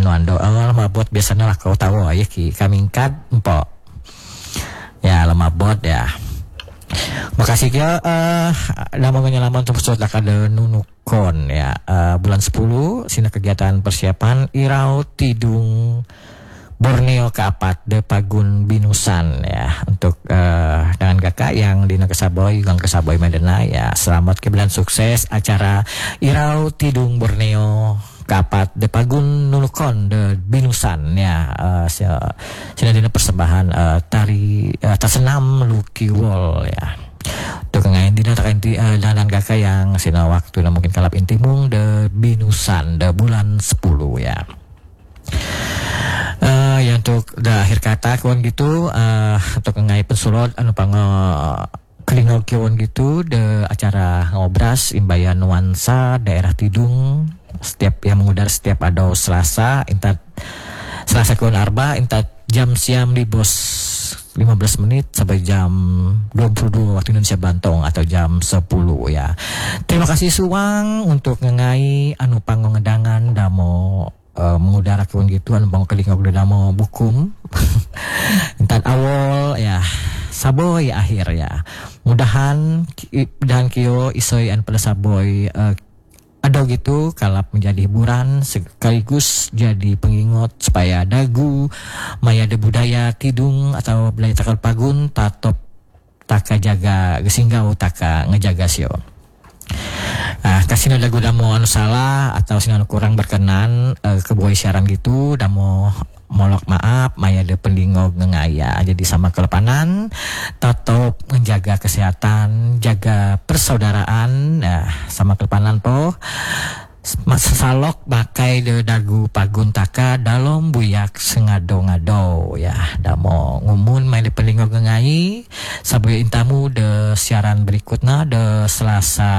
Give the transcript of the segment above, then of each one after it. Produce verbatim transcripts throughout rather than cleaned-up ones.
nuando lemabot biasanya lah kau tahu ya ki kamingkad empok ya lemabot ya. Makasih ya uh, nama penyelaman untuk pesawat lakada nunukon ya uh, bulan sepuluh sina kegiatan persiapan Irau Tidung Borneo keempat de Pagun Binusan ya untuk uh, dengan kakak yang di Nakasaboy Gang Kasaboy Medena ya selamat kebilan sukses acara Irau Tidung Borneo keempat de Pagun Nunukon de Binusan ya uh, sina dina persembahan uh, tari uh, tasenam Lucky Wall ya untuk ngain dina tak inti uh, dan kakak yang sina waktu na mungkin kalap intimung de Binusan de bulan sepuluh ya. Uh, ya untuk dah akhir kata kawan gitu uh, untuk ngai pensulot anu pango kelingau kawan gitu de acara ngobras imbayan nuansa daerah Tidung setiap yang mengudara setiap ada Selasa intat Selasa kawan arba intat jam siam di bos lima belas menit sampai jam dua puluh dua waktu Indonesia Bantong atau jam sepuluh ya. Terima kasih Suang untuk ngai anu pango ngedangan damo Uh, mengudara kawan gitu anu bang keling udah damo bukum entar awal ya saboy akhir ya mudahan dan kio isoy an pada saboy uh, ada gitu kalap menjadi hiburan sekaligus jadi pengingat supaya dagu maya de budaya Tidung atau budaya Takal Pagun tatop taka jaga gesinggau taka ngejaga sio. Nah, kasih lagu damo anu salah atau sing anu kurang berkenan uh, ke boy siaran gitu damo molok maaf maya de pendingog ngaya jadi sama kelepanan tetap menjaga kesehatan jaga persaudaraan nah sama kelepanan po salok pakai de dagu Pagun taka dalam buyak sengado-ngado ya damo ngumun main de pelingog ngai sabuy intamu de siaran berikutnya de Selasa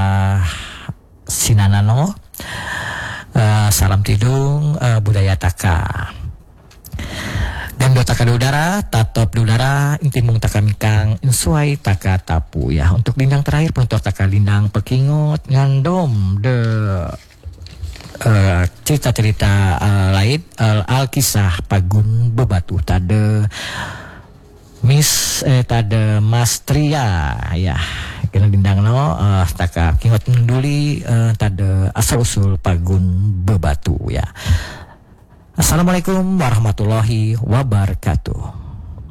sinanano uh, salam Tidung uh, budaya taka dan do taka udara tatop udara intimung taka mikang insuai taka tapu ya untuk lindang terakhir penutur taka lindang pekingot ngandom de Uh, cerita-cerita uh, lain uh, Alkisah Pagun Bebatu tade Miss eh, tade Mas Tria ya kena dindang no uh, taka kingot menduli uh, tade asal usul Pagun Bebatu ya. Assalamualaikum warahmatullahi wabarakatuh.